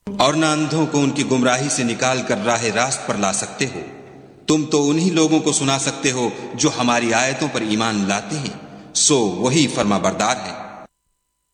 और न अंधों को उनकी गुमराही से निकाल कर राह रास्त पर ला सकते हो। तुम तो उन्हीं लोगों को सुना सकते हो जो हमारी आयतों पर ईमान लाते हैं, सो वही फर्माबरदार है।